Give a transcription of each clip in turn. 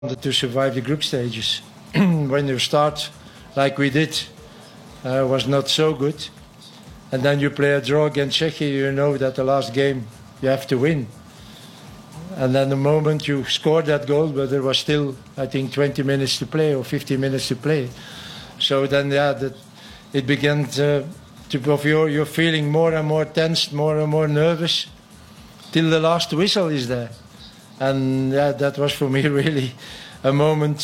to survive the group stages. When you start like we did, was not so good. And then you play a draw against Czechia, you know that the last game you have to win. And then the moment you scored that goal, but there was still, I think, 20 minutes to play or 15 minutes to play. So then, it began you're feeling more and more tense, more and more nervous, till the last whistle is there. And that was for me really a moment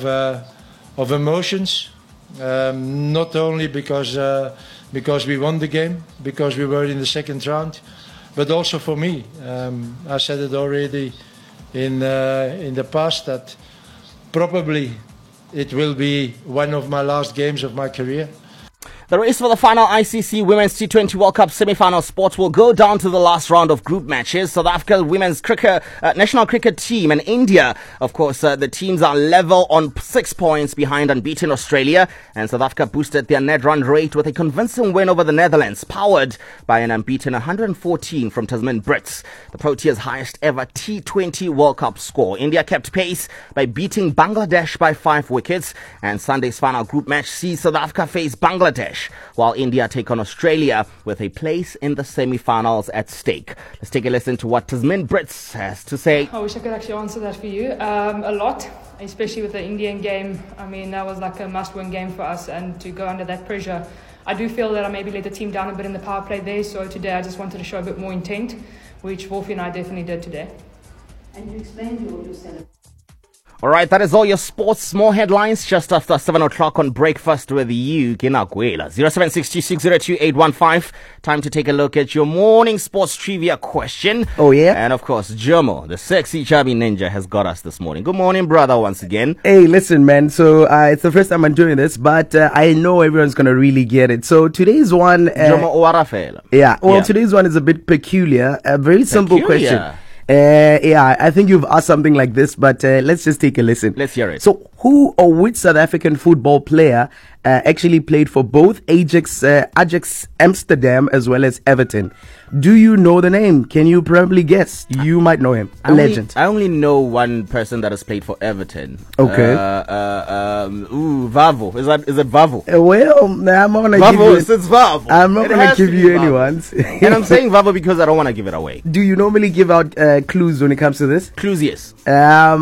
of emotions. Not only because we won the game, because we were in the second round, but also for me. I said it already in the past that probably it will be one of my last games of my career. The race for the final ICC Women's T20 World Cup semi-final spots will go down to the last round of group matches. South Africa women's cricket national cricket team and India, of course, the teams are level on 6 points behind unbeaten Australia. And South Africa boosted their net run rate with a convincing win over the Netherlands, powered by an unbeaten 114 from Tasman Brits, the Proteas' highest ever T20 World Cup score. India kept pace by beating Bangladesh by 5 wickets. And Sunday's final group match sees South Africa face Bangladesh, while India take on Australia with a place in the semi-finals at stake. Let's take a listen to what Tasman Brits has to say. I wish I could actually answer that for you. A lot, especially with the Indian game. I mean, that was like a must-win game for us, and to go under that pressure, I do feel that I maybe let the team down a bit in the power play there. So today I just wanted to show a bit more intent, which Wolfie and I definitely did today. And you explained your celebration. All right, that is all your sports. More headlines just after 7 o'clock on Breakfast with you, Ginaguela. 0762602815. Time to take a look at your morning sports trivia question. Oh, yeah? And of course, Jomo, the sexy chubby ninja, has got us this morning. Good morning, brother, once again. Hey, listen, man. So it's the first time I'm doing this, but I know everyone's going to really get it. So today's one... Jomo Owarafela. Yeah, well, today's one is a bit peculiar. A very simple question. I think you've asked something like this, but let's just take a listen. Let's hear it. So, who or which South African football player actually played for both Ajax Amsterdam as well as Everton? Do you know the name? Can you probably guess? You might know him. A legend. I only know one person that has played for Everton. Okay. Vavo. Is it Vavo? Well, I'm not gonna give you. It's Vavo. I'm not gonna give you anyone's. And I'm saying Vavo because I don't want to give it away. Do you normally give out clues when it comes to this? Clues, yes. All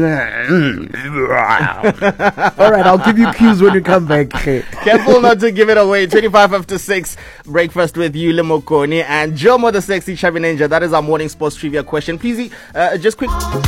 right, I'll give you clues when you come back. Careful not to give it away. 25 after 6. Breakfast with you, Lemokoni, and Jomo, the sexy chubby ninja. That is our morning sports trivia question. Please, just quick.